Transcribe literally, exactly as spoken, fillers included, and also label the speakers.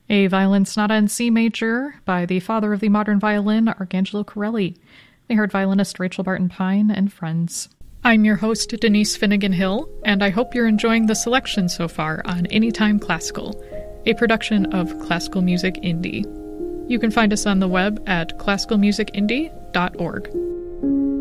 Speaker 1: a violin sonata in C major by the father of the modern violin, Arcangelo Corelli. They heard violinist Rachel Barton Pine and friends. I'm your host, Denise Finnegan Hill, and I hope you're enjoying the selection so far on Anytime Classical, a production of Classical Music Indie. You can find us on the web at classical music indie dot org.